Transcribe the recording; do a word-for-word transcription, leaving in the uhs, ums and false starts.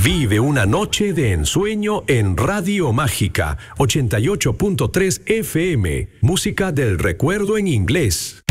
Vive una noche de ensueño en Radio Mágica ochenta y ocho punto tres F M. Música del recuerdo en inglés.